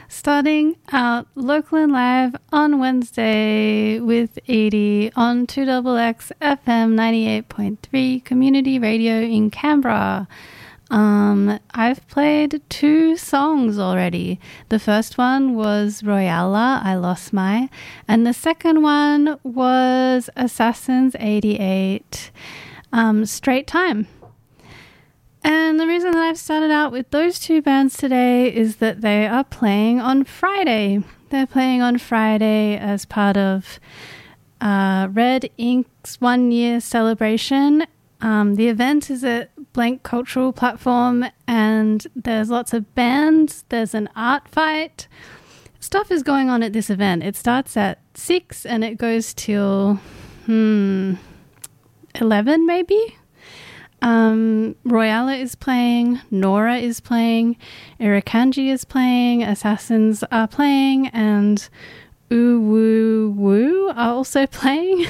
Starting out local and live on Wednesday with Edie on 2XX FM 98.3 Community Radio in Canberra. I've played 2 songs already. The first one was Royala, I Lost My, and the second one was Assassins 88, Straight Time. And the reason that I've started out with those 2 bands today is that they are playing on Friday. They're playing on Friday as part of Red Ink's 1 year celebration. The event is at Blank Cultural Platform and there's lots of bands. There's an art fight. Stuff is going on at this event. It starts at 6 and it goes till 11 maybe. Royala is playing, Nora is playing, Irakanji is playing, Assassins are playing, and Woo Woo are also playing.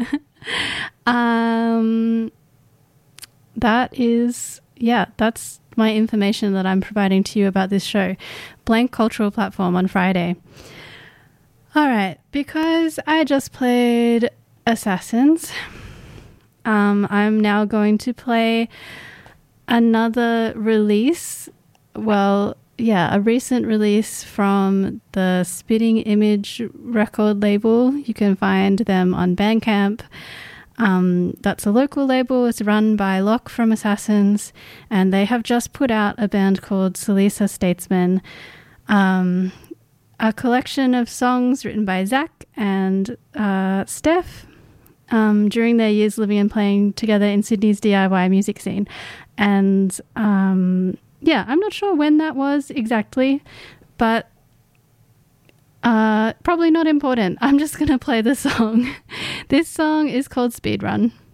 That's my information that I'm providing to you about this show. Blank Cultural Platform on Friday. All right, because I just played Assassins, I'm now going to play another release. A recent release from the Spitting Image record label. You can find them on Bandcamp. That's a local label. It's run by Locke from Assassins, and they have just put out a band called Salisa Statesman, a collection of songs written by Zach and Steph during their years living and playing together in Sydney's DIY music scene. And I'm not sure when that was exactly, but probably not important. I'm just going to play the song. This song is called Speedrun.